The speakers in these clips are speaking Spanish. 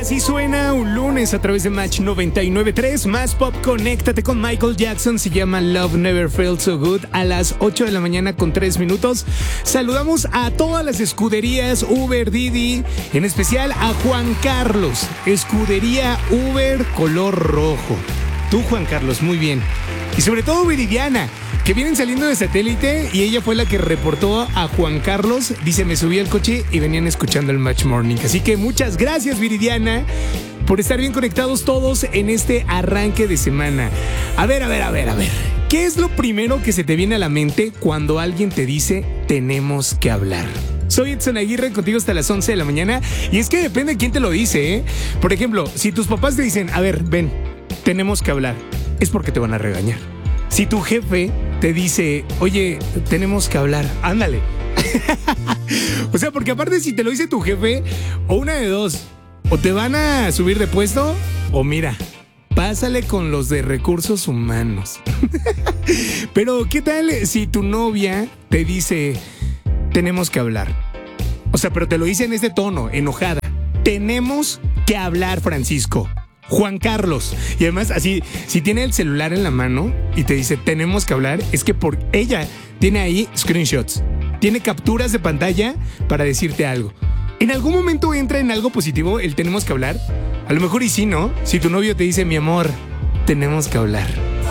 Así suena un lunes a través de Match 99.3. Más pop, conéctate con Michael Jackson. Se llama Love Never Felt So Good a las 8 de la mañana con 3 minutos. Saludamos a todas las escuderías Uber, Didi, en especial a Juan Carlos, escudería Uber color rojo. Tú, Juan Carlos, muy bien. Y sobre todo Viridiana, que vienen saliendo de satélite y ella fue la que reportó a Juan Carlos. Dice, me subí al coche y venían escuchando el Match Morning. Así que muchas gracias, Viridiana, por estar bien conectados todos en este arranque de semana. A ver. ¿Qué es lo primero que se te viene a la mente cuando alguien te dice, tenemos que hablar? Soy Edson Aguirre, contigo hasta las 11 de la mañana. Y es que depende de quién te lo dice, ¿eh? Por ejemplo, si tus papás te dicen, a ver, ven, tenemos que hablar, es porque te van a regañar. Si tu jefe te dice, oye, tenemos que hablar, ándale. O sea, porque aparte si te lo dice tu jefe, o una de dos, o te van a subir de puesto, o mira, pásale con los de recursos humanos. Pero, ¿qué tal si tu novia te dice, tenemos que hablar? O sea, pero te lo dice en este tono, enojada. Tenemos que hablar, Francisco. Juan Carlos. Y además, así, si tiene el celular en la mano y te dice, tenemos que hablar, es que por ella tiene ahí screenshots. Tiene capturas de pantalla para decirte algo. ¿En algún momento entra en algo positivo el tenemos que hablar? A lo mejor y sí, ¿no? Si tu novio te dice, mi amor, tenemos que hablar.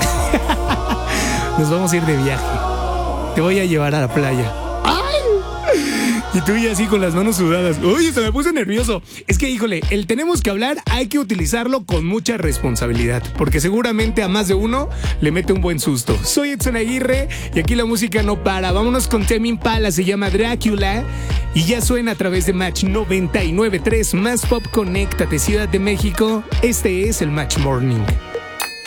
Nos vamos a ir de viaje. Te voy a llevar a la playa. Y tú ya así con las manos sudadas. Oye, se me puso nervioso. Es que, híjole, el tenemos que hablar hay que utilizarlo con mucha responsabilidad, porque seguramente a más de uno le mete un buen susto. Soy Edson Aguirre y aquí la música no para. Vámonos con Tame Impala, se llama Drácula y ya suena a través de Match 99.3. Más pop, conéctate, Ciudad de México. Este es el Match Morning.